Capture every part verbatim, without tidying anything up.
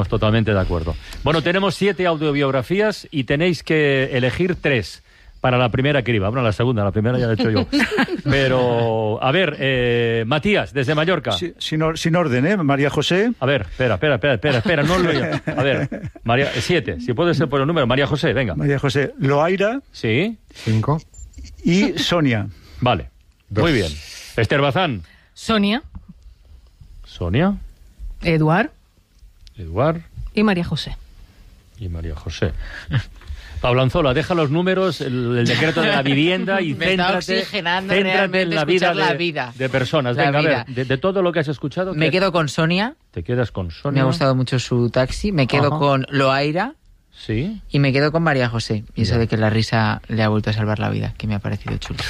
totalmente de acuerdo. Bueno, tenemos siete audiobiografías y tenéis que elegir tres para la primera criba. Bueno, la segunda, la primera ya la he hecho yo. Pero, a ver, eh, Matías, desde Mallorca. Sí, sin, or, sin orden, ¿eh? María José. A ver, espera, espera, espera, espera, espera, no lo oiga. A ver, María, siete, si puede ser por el número. María José, venga. María José. Loaira. Sí. Cinco. Y Sonia. Vale, Dos. Muy bien. Esther Bazán. Sonia. Sonia. Eduard. Eduard. Y María José. Y María José. Pablo Anzola, deja los números, el, el decreto de la vivienda y Me céntrate, está céntrate en la vida, la de, vida de personas. La Venga, vida. a ver, de, de todo lo que has escuchado... Me ¿qué? quedo con Sonia. Te quedas con Sonia. Me ha gustado mucho su taxi. Me quedo Ajá. con Loaira. Sí. Y me quedo con María José. Y eso Ya. de que la risa le ha vuelto a salvar la vida, que me ha parecido chulo.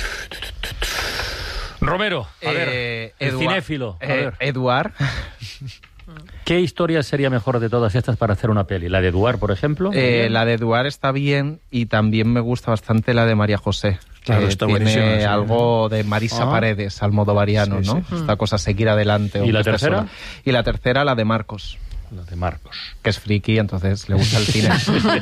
Romero, a Eh, ver, el Eduard- cinéfilo. A eh, ver. Eduard. ¿Qué historia sería mejor de todas estas para hacer una peli? ¿La de Eduard, por ejemplo? Eh, la de Eduard está bien y también me gusta bastante la de María José. Claro, que está tiene buenísima, sí. algo de Marisa Ah. Paredes, almodovariano, Sí, ¿no? sí. Esta cosa, seguir adelante. ¿Y aunque la estés tercera? sola. Y la tercera, la de Marcos, La de Marcos. que es friki, entonces le gusta el cine.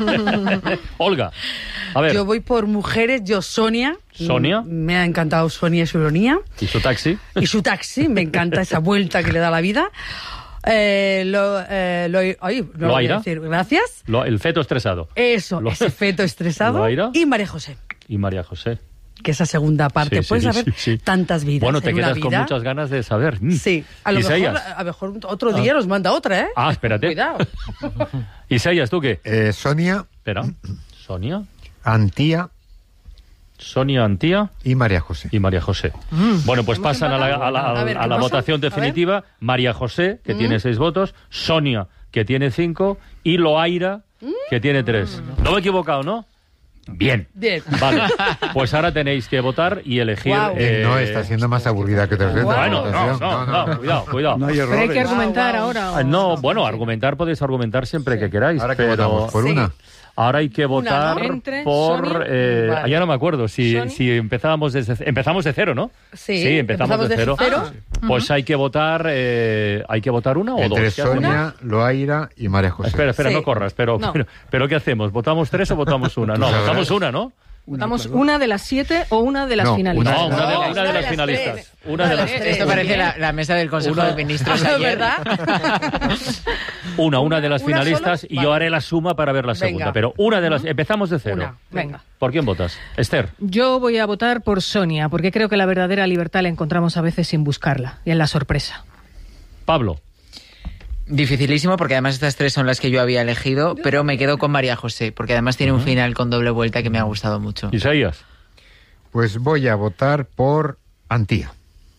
Olga, a ver, Yo voy por mujeres, yo Sonia. Sonia. Mm, Me ha encantado Sonia y su ironía. ¿y su taxi? Y su taxi, me encanta esa vuelta que le da a la vida. Eh, lo, eh, lo, ay, no lo voy a Loaira. decir. Gracias. Lo- el feto estresado. Eso, Lo- ese feto estresado. Loaira. Y María José, Y María José. que esa segunda parte. Sí, sí, Puedes sí, saber sí, sí. tantas vidas. Bueno, te en una quedas con vida. muchas ganas de saber. Mm. Sí, a lo, mejor, Isaías. a lo mejor otro día nos manda otra, ¿eh? Ah, espérate. Cuidado. Isaías, ¿tú qué? Eh, Sonia, Espera. Sonia. Antía Sonia Antía y María José. y María José. Bueno, pues Hemos pasan a la, a la- empatado. A ver, a ¿qué la pasa? votación A ver. definitiva. María José, que tiene seis votos. Sonia, que tiene cinco. Y Loaira, que tiene tres. No me he equivocado, ¿no? Bien. Bien. Vale. Pues ahora tenéis que votar y elegir... Guau. eh, No está siendo más aburrida que otras veces. Guau. la Bueno, no, votación. no, no, cuidado, cuidado. No hay Pero hay que errores. argumentar Ah, wow. ahora. Ah, No, bueno, argumentar podéis argumentar siempre que queráis, Ahora que pero votamos por Sí. una. ahora hay que votar ¿no? Entre por... Sony, eh, vale. Ya no me acuerdo si, Sony. si empezábamos desde empezamos de cero, ¿no? Sí, empezamos, de cero. cero. Pues hay que votar, eh, hay que votar una o Entre dos. ¿Qué hacemos? Sonia, Loaira y María José. Espera, espera, Sí. no corras, pero, No. pero, pero ¿qué hacemos? ¿Votamos tres o votamos una? No, sabrás. votamos una, ¿no? ¿Votamos una de las siete o una de las No, finalistas? No, una de, No, una de una de las las finalistas. tres. Una de las Tres. Esto parece la, la mesa del Consejo Una- de Ministros ¿Es ayer. verdad? Una, una de las ¿Una finalistas solo? y Vale. yo haré la suma para ver la Venga. segunda. Pero una de las... Empezamos de cero. Una. Venga. ¿Por quién votas? Esther. Yo voy a votar por Sonia, porque creo que la verdadera libertad la encontramos a veces sin buscarla y en la sorpresa. Pablo. Dificilísimo, porque además estas tres son las que yo había elegido, pero me quedo con María José, porque además tiene un final con doble vuelta que me ha gustado mucho. Isaías. Pues voy a votar por Antía.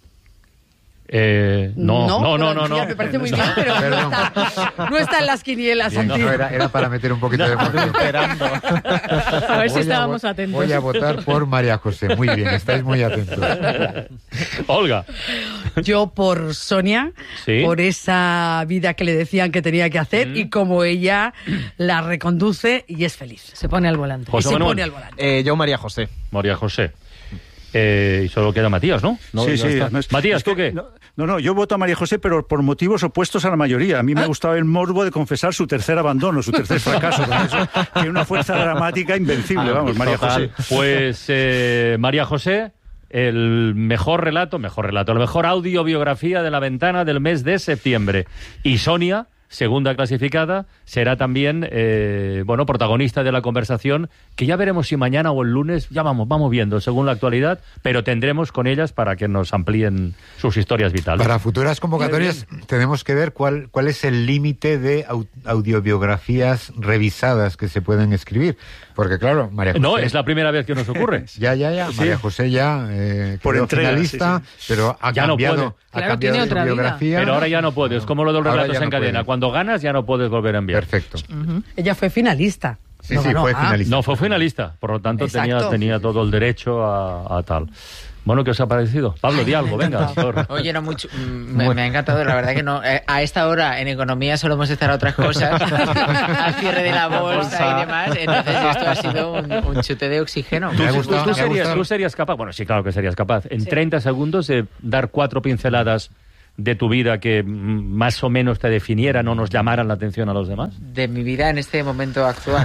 Eh, no, no, no, no, no. Me parece muy bien, pero no Perdón. está, no está en las quinielas. Bien, Antía. no, era, era para meter un poquito de emoción. A ver si Voy estábamos vo- atentos. Voy a votar por María José. Muy bien, estáis muy atentos. Olga. Yo por Sonia, Sí. por esa vida que le decían que tenía que hacer y como ella la reconduce y es feliz. Se pone al volante. Y José se Manuel. pone al volante. Eh, yo, María José. María José. Eh, y solo queda Matías, ¿no? No, Sí, ya sí. está. además, Matías, es que- ¿tú qué? No, no, no, yo voto a María José, pero por motivos opuestos a la mayoría. A mí me gustaba el morbo de confesar su tercer abandono, su tercer fracaso. Con eso tiene una fuerza dramática invencible, vamos, María Total. José. Pues eh, María José, el mejor relato, mejor relato, la mejor audiobiografía de La Ventana del mes de septiembre. Y Sonia, segunda clasificada, será también, eh, bueno, protagonista de la conversación, que ya veremos si mañana o el lunes, ya vamos, vamos viendo, según la actualidad, pero tendremos con ellas para que nos amplíen sus historias vitales. Para futuras convocatorias tenemos que ver cuál, cuál es el límite de au- audiobiografías revisadas que se pueden escribir. Porque claro, María José... No, es la primera vez que nos ocurre. Ya, ya, ya. Sí. María José ya eh, Por quedó entrega, finalista, sí, pero ha Ya no cambiado, puede. ha Claro, cambiado tiene su otra vida. biografía. Pero ahora ya no puedes, como lo de los Ahora relatos ya no en cadena. puede. Cuando ganas ya no puedes volver a enviar. Perfecto. Ella fue finalista. Sí, No sí, ganó. fue Ah, finalista. No, fue finalista, por lo tanto tenía, Exacto. tenía todo el derecho a, a tal. Bueno, ¿qué os ha parecido? Pablo, di algo, venga. Thor. Oye, no mucho, mm, me, me ha encantado, la verdad que no. Eh, a esta hora en economía solemos estar a otras cosas, al cierre de la bolsa y demás, entonces esto ha sido un, un chute de oxígeno. Me ha ¿Tú, gustado, tú me ha serías, gustado. tú serías capaz, bueno, sí, claro que serías capaz, en treinta segundos de dar cuatro pinceladas de tu vida que mm, más o menos te definieran o nos llamaran la atención a los demás? De mi vida en este momento actual.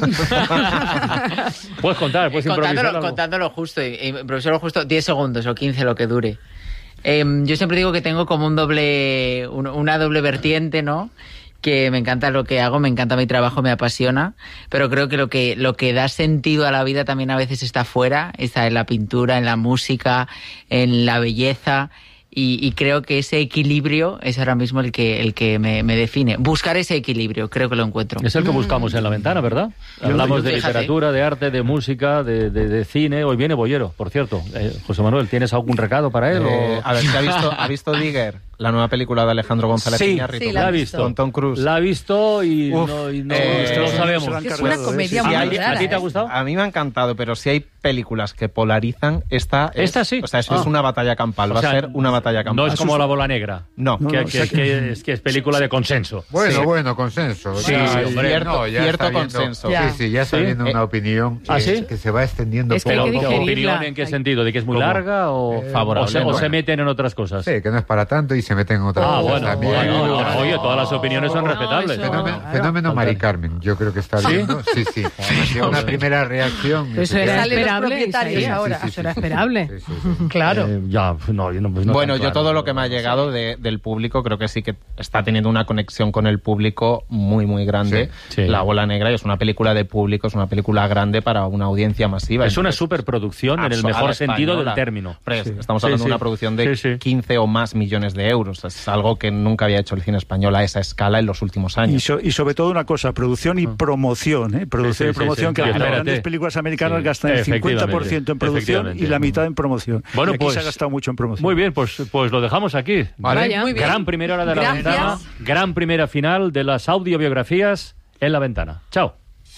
Puedes contar, puedes improvisar contándolo, algo. contándolo justo, improvisarlo justo diez segundos o quince, lo que dure. Eh, yo siempre digo que tengo como un doble, un, una doble vertiente, ¿no? Que me encanta lo que hago, me encanta mi trabajo, me apasiona, pero creo que lo que lo que da sentido a la vida también a veces está fuera, está en la pintura, en la música, en la belleza. Y, y creo que ese equilibrio es ahora mismo el que el que me, me define. Buscar ese equilibrio, creo que lo encuentro. Es el que buscamos en La Ventana, ¿verdad? Hablamos yo- de fíjate. literatura, de arte, de música, de, de, de cine. Hoy viene Bollero, por cierto. Eh, José Manuel, ¿tienes algún recado para él? Eh, o... a ver, ¿se ha visto, ¿ha visto Digger? La nueva película de Alejandro González Sí, Iñárritu. sí, la la ha he visto. Con Tom Cruise. La ha visto y Uf, no, y no, eh, esto lo sabemos. se la han Es una cargado, ¿eh? comedia Sí, muy ¿A ti, rara. a ti te ha ¿eh? gustado? A mí me ha encantado, pero si hay películas que polarizan, esta es, Esta sí. O sea, eso Ah. es una batalla campal. O Va sea, a ser una batalla campal. No es como La Bola Negra. No. No, que, no, que- o sea, que es que es película de consenso. Bueno, Sí. bueno, consenso. Sí, Ya, sí, ya- hombre. Cierto- no, ya cierto está viendo- consenso. Ya. Sí, sí, ya está ¿Sí? viendo Eh, una opinión ¿ah, que, sí? que se va extendiendo Es que hay poco que a poco. digerirla. ¿Opinión en qué Hay- sentido? ¿De que es muy ¿Cómo? larga o, Eh, o, se, o bueno. se meten en otras cosas? Sí, que no es para tanto y se meten en otras Ah, cosas bueno, también. bueno, No, no, no, oye, no. todas las opiniones son No, respetables. eso- Fenómeno, Claro. fenómeno Mari Carmen, yo creo que está viendo. Sí, sí. De una primera reacción. y Eso se era queda- Salen los esperable, propietarios Isaías. ahora. Sí, sí, Eso era sí, sí. esperable. Sí, sí, sí. Claro. Eh, ya, no, yo no, pues no Bueno, tan yo claro. todo lo que me ha llegado de- del público creo que sí que está teniendo una conexión con el público muy, muy grande. Sí. Sí. La Bola Negra y es una película de público, es una película grande para una audiencia masiva. Es una Entonces, superproducción en el abso- a mejor la sentido española. del término. Hombre, Sí. Estamos Sí, hablando sí. de una producción de Sí, sí. quince o más millones de euros. Es algo que nunca había hecho el cine español a esa escala en los últimos Y, años. so- y sobre todo una cosa, producción y promoción, ¿eh? Producción Sí, y sí, promoción, sí, que sí. las Espérate. grandes películas americanas Sí. gastan el Efectivamente, cincuenta por ciento en producción y efectivamente. la mitad en promoción. Bueno, y aquí pues, se ha gastado mucho en promoción. Muy bien, pues, pues lo dejamos aquí. Vale. Vaya. Muy bien. Gran primera hora de La Gracias. Ventana, gran primera final de las audiobiografías en La Ventana. Chao.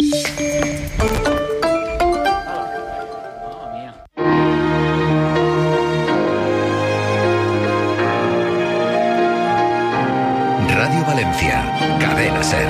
Radio Valencia, Cadena Ser.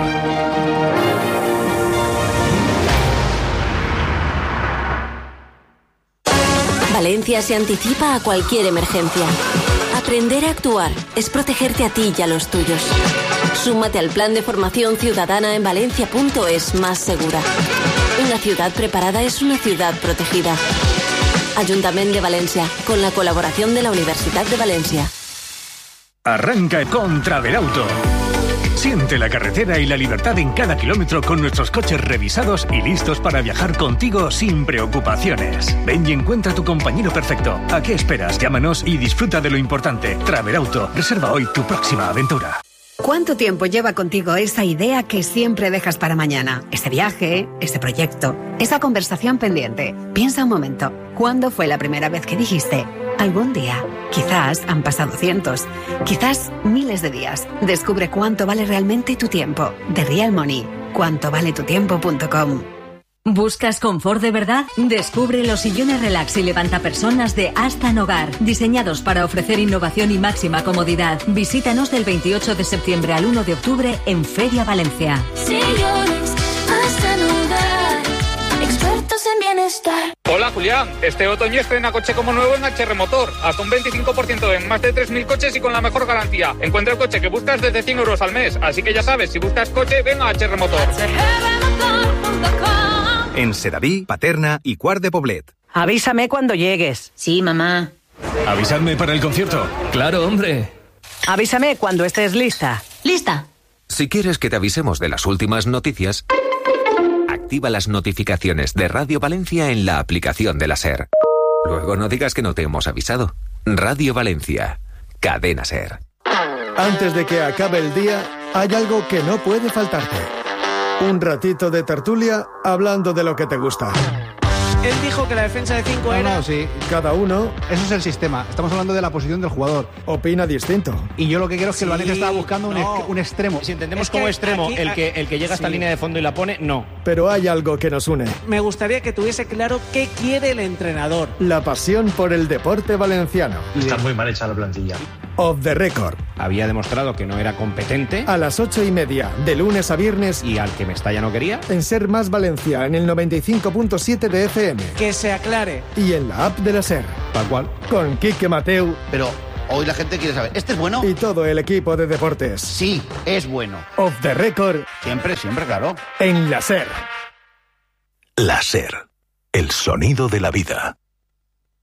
Valencia se anticipa a cualquier emergencia. Aprender a actuar es protegerte a ti y a los tuyos. Súmate al plan de formación ciudadana en valencia punto es más segura. Una ciudad preparada es una ciudad protegida. Ayuntamiento de Valencia, con la colaboración de la Universidad de Valencia. Arranca con Travelauto. Siente la carretera y la libertad en cada kilómetro con nuestros coches revisados y listos para viajar contigo sin preocupaciones. Ven y encuentra tu compañero perfecto. ¿A qué esperas? Llámanos y disfruta de lo importante. Travelauto. Reserva hoy tu próxima aventura. ¿Cuánto tiempo lleva contigo esa idea que siempre dejas para mañana? Ese viaje, ese proyecto, esa conversación pendiente. Piensa un momento. ¿Cuándo fue la primera vez que dijiste? Algún día. Quizás han pasado cientos. Quizás miles de días. Descubre cuánto vale realmente tu tiempo. The Real Money. cuánto vale tu tiempo punto com. ¿Buscas confort de verdad? Descubre los sillones relax y levantapersonas de Astan Hogar, diseñados para ofrecer innovación y máxima comodidad. Visítanos del veintiocho de septiembre al uno de octubre en Feria Valencia. Sillones Astan Hogar, expertos en bienestar. Hola Julián, este otoño estrena coche como nuevo en H R Motor, hasta un veinticinco por ciento en más de tres mil coches y con la mejor garantía. Encuentra el coche que buscas desde cien euros al mes, así que ya sabes, si buscas coche, ven a H R Motor. En Sedaví, Paterna y Quart de Poblet. Avísame cuando llegues. Sí, mamá. Avisadme para el concierto. Claro, hombre. Avísame cuando estés lista. Lista. Si quieres que te avisemos de las últimas noticias, activa las notificaciones de Radio Valencia en la aplicación de la SER. Luego no digas que no te hemos avisado. Radio Valencia, Cadena SER. Antes de que acabe el día, hay algo que no puede faltarte. Un ratito de tertulia hablando de lo que te gusta. Él dijo que la defensa de cinco No, era... no, sí. Cada uno... Eso es el sistema. Estamos hablando de la posición del jugador. Opina distinto. Y yo lo que quiero es que Sí, el Valencia estaba buscando un, no. ex- un extremo. Si entendemos Es que como extremo aquí- el que el que llega a esta Sí. línea de fondo y la pone, no. Pero hay algo que nos une. Me gustaría que tuviese claro qué quiere el entrenador. La pasión por el deporte valenciano. Está muy mal hecha la plantilla. Off the record. Había demostrado que no era competente A las ocho y media, de lunes a viernes, y al que Mestalla no quería. en Ser Más Valencia, en el noventa y cinco punto siete de F M. Que se aclare. Y en la app de la SER. Tal cual. Con Quique Mateu Pero Hoy la gente quiere saber, ¿este es bueno? Y todo el equipo de deportes. Sí, es bueno. Off the record. Siempre, siempre, claro. En la SER. La SER, el sonido de la vida.